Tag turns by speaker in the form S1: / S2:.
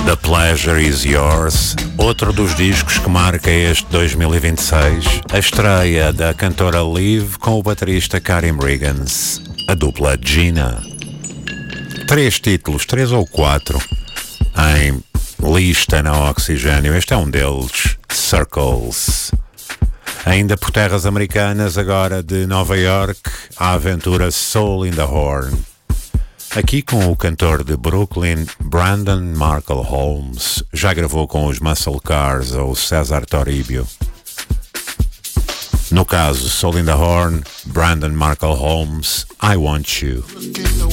S1: The Pleasure Is Yours, outro dos discos que marca este 2026, a estreia da cantora Liv com o baterista Karim Riggins, a dupla Gina. 3 títulos, 3 ou 4, em lista na Oxigênio. Este é um deles, Circles. Ainda por terras americanas, agora de Nova York, a aventura Soul in the Horn. Aqui com o cantor de Brooklyn, Brandon Markle Holmes. Já gravou com os Muscle Cars ou César Toribio. No caso, Soul in the Horn, Brandon Markle Holmes, I Want You.